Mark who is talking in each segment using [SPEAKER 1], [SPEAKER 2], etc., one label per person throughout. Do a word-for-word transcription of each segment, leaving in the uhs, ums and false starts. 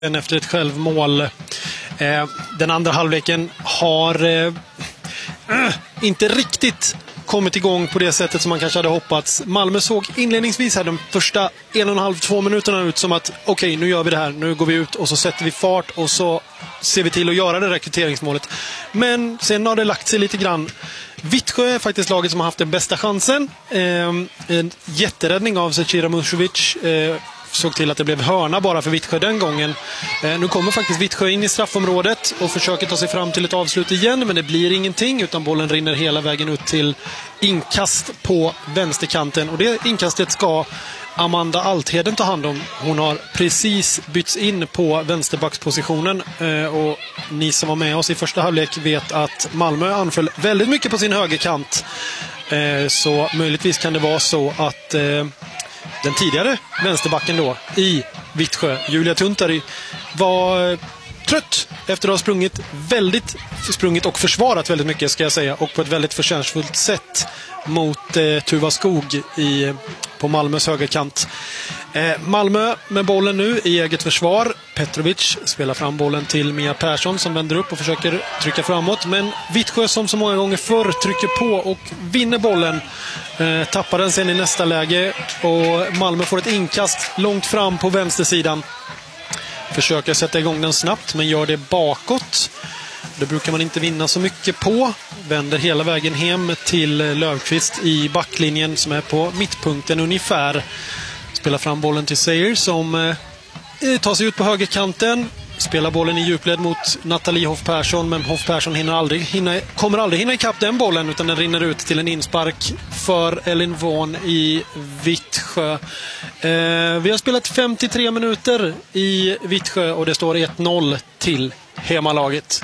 [SPEAKER 1] efter ett självmål. Eh, den andra halvleken har eh, äh, inte riktigt kommit igång på det sättet som man kanske hade hoppats. Malmö såg inledningsvis här de första en och en halv, två minuterna ut som att okej, okay, nu gör vi det här, nu går vi ut och så sätter vi fart och så ser vi till att göra det rekryteringsmålet. Men sen har det lagt sig lite grann. Vittsjö är faktiskt laget som har haft den bästa chansen. Eh, en jätteräddning av Zecira Musovic eh, såg till att det blev hörna bara för Vittsjö den gången. Eh, nu kommer faktiskt Vittsjö in i straffområdet och försöker ta sig fram till ett avslut igen, men det blir ingenting utan bollen rinner hela vägen ut till inkast på vänsterkanten, och det inkastet ska Amanda Altheden ta hand om. Hon har precis bytts in på vänsterbackspositionen eh, och ni som var med oss i första halvlek vet att Malmö anföll väldigt mycket på sin högerkant. Eh, så möjligtvis kan det vara så att eh, den tidigare vänsterbacken då i Vittsjö, Julia Tuntari, var trött efter att ha sprungit väldigt sprungit och försvarat väldigt mycket, ska jag säga, och på ett väldigt förtjänstfullt sätt mot eh, Tuva Skog i, på Malmös högerkant. Eh, Malmö med bollen nu i eget försvar. Petrovic spelar fram bollen till Mia Persson som vänder upp och försöker trycka framåt, men Vittsjö som så många gånger förr trycker på och vinner bollen. Eh, tappar den sen i nästa läge och Malmö får ett inkast långt fram på vänstersidan. Försöker sätta igång den snabbt men gör det bakåt. Det brukar man inte vinna så mycket på. Vänder hela vägen hem till Löfqvist i backlinjen som är på mittpunkten ungefär. Spelar fram bollen till Seyer som eh, tar sig ut på högerkanten. Spelar bollen i djupled mot Nathalie Hoff Persson, men Hoff Persson hinner aldrig, hinna, kommer aldrig hinna ikapp den bollen utan den rinner ut till en inspark för Elin Vaughan i Vittsjö. Eh, vi har spelat femtiotre minuter i Vittsjö och det står ett noll till hemmalaget.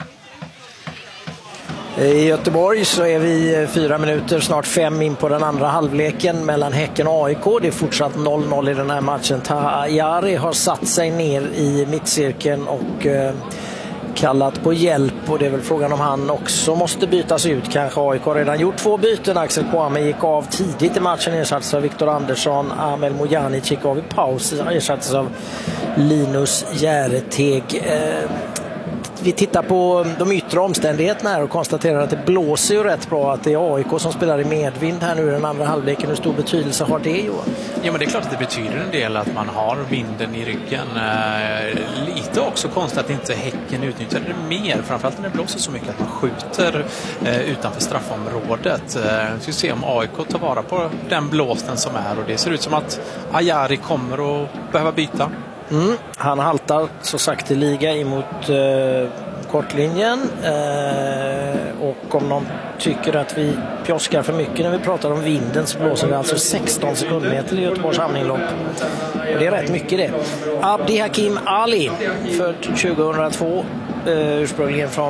[SPEAKER 2] I Göteborg så är vi fyra minuter, snart fem in på den andra halvleken mellan Häcken och A I K. Det är fortsatt noll noll i den här matchen. Taha Ayari har satt sig ner i mittcirkeln och eh, kallat på hjälp, och det är väl frågan om han också måste bytas ut. Kanske A I K har redan gjort två byten. Axel Kwame gick av tidigt i matchen, ersattes av Viktor Andersson. Amel Mojanic gick av i paus, ersattes av Linus Järeteg. Eh, Vi tittar på de yttre omständigheterna här och konstaterar att det blåser ju rätt bra, att det är A I K som spelar i medvind här nu i den andra halvleken. Hur stor betydelse har det, Johan?
[SPEAKER 3] Ja, men det är klart att det betyder en del att man har vinden i ryggen. Eh, lite också konstigt att inte Häcken utnyttjar det mer, framförallt när det blåser så mycket att man skjuter eh, utanför straffområdet. Eh, vi ska se om A I K tar vara på den blåsten som är, och det ser ut som att Ayari kommer att behöva byta.
[SPEAKER 2] Mm, han haltar så sakteliga emot eh, kortlinjen eh, och om någon tycker att vi pjoskar för mycket när vi pratar om vinden så blåser vi alltså sexton sekundmeter i Göteborgs hamninlopp, och det är rätt mycket det. Abdi Hakim Ali, född tjugohundratvå, eh, ursprungligen från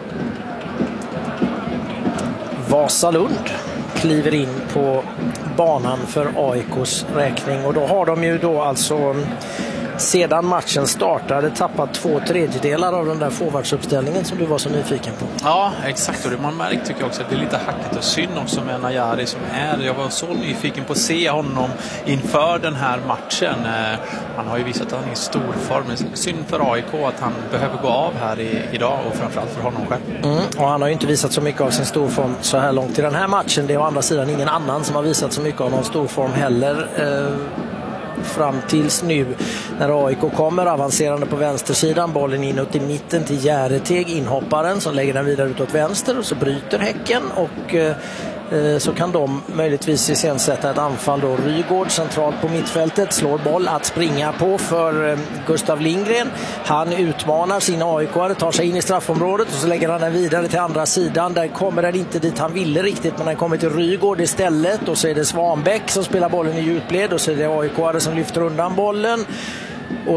[SPEAKER 2] Vasalund, kliver in på banan för A I K:s räkning, och då har de ju då alltså sedan matchen startade tappat två tredjedelar av den där forwardsuppställningen som du var så nyfiken på.
[SPEAKER 3] Ja, exakt. Och det man märkt tycker jag också att det är lite hackigt och synd också med Najari som är. Jag var så nyfiken på att se honom inför den här matchen. Han har ju visat att han är i stor form. Synd för A I K att han behöver gå av här i, idag, och framförallt för honom själv.
[SPEAKER 2] Mm, och han har ju inte visat så mycket av sin storform så här långt i den här matchen. Det är å andra sidan ingen annan som har visat så mycket av någon storform heller. Eh... fram tills nu när A I K kommer avancerande på vänstersidan, bollen inåt i mitten till Järeteg, inhopparen som lägger den vidare utåt vänster, och så bryter Häcken och eh, så kan de möjligtvis iscensätta ett anfall då. Rygård centralt på mittfältet slår boll att springa på för eh, Gustav Lindgren. Han utmanar sina A I K-are, tar sig in i straffområdet och så lägger han den vidare till andra sidan. Där kommer den inte dit han ville riktigt, men den kommer till Rygård istället, och så är det Svanbäck som spelar bollen i djupled, och så är det A I K-are som lyfter undan bollen. Och